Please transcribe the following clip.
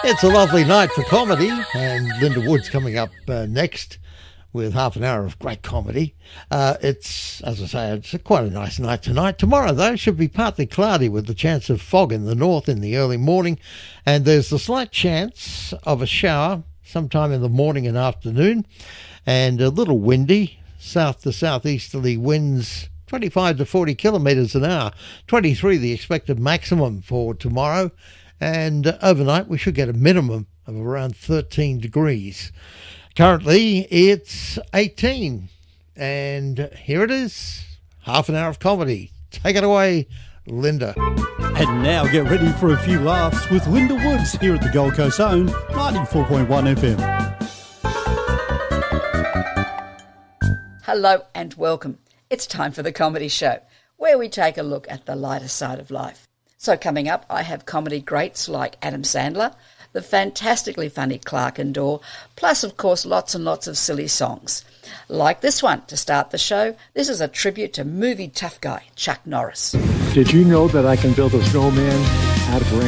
It's a lovely night for comedy, and Linda Wood's coming up next with half an hour of great comedy. It's, as I say, it's quite a nice night tonight. Tomorrow, though, should be partly cloudy with the chance of fog in the north in the early morning, and there's a slight chance of a shower sometime in the morning and afternoon, and a little windy, south to southeasterly winds 25 to 40 kilometres an hour. 23 the expected maximum for tomorrow, and overnight we should get a minimum of around 13 degrees. Currently it's 18, and here it is, half an hour of comedy. Take it away, Linda. And now get ready for a few laughs with Linda Woods here at the Gold Coast Own 94.1 FM. Hello and welcome. It's time for the Comedy Show, where we take a look at the lighter side of life. So coming up, I have comedy greats like Adam Sandler, the fantastically funny Clark and Daw, plus, of course, lots and lots of silly songs. Like this one to start the show. This is a tribute to movie tough guy Chuck Norris. Did you know that I can build a snowman out of